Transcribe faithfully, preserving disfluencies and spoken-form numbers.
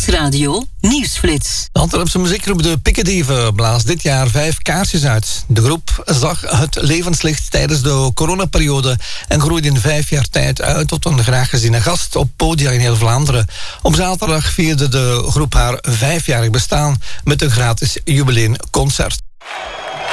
Nieuwsradio Nieuwsflits. De Antwerpse muziekgroep de Pikkedieven blaast dit jaar vijf kaarsjes uit. De groep zag het levenslicht tijdens de coronaperiode en groeide in vijf jaar tijd uit tot een graag geziene gast op podia in heel Vlaanderen. Op zaterdag vierde de groep haar vijfjarig bestaan met een gratis jubileumconcert.